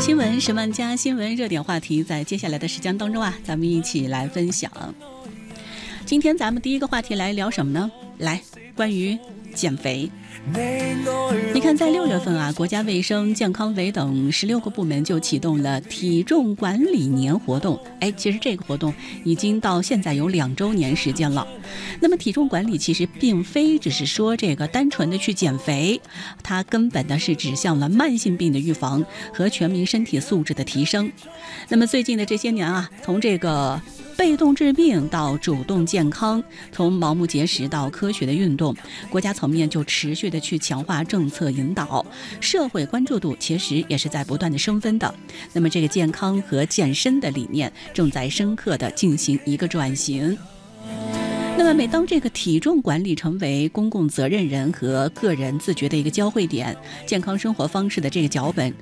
新闻10万加新闻热点话题，在接下来的时间当中啊，咱们一起来分享。今天咱们第一个话题来聊什么呢？来，关于减肥。你看，在6月份啊，国家卫生健康委等16个部门就启动了体重管理年活动。其实这个活动已经到现在有2周年时间了。那么体重管理其实并非只是说这个单纯的去减肥，它根本的是指向了慢性病的预防和全民身体素质的提升。那么最近的这些年啊，从这个被动治病到主动健康，从盲目节食到科学的运动，国家层面就持续的去强化政策引导，社会关注度其实也是在不断的升温的。那么这个健康和健身的理念正在深刻的进行一个转型。那么每当这个体重管理成为公共责任人和个人自觉的一个交汇点，健康生活方式的这个脚本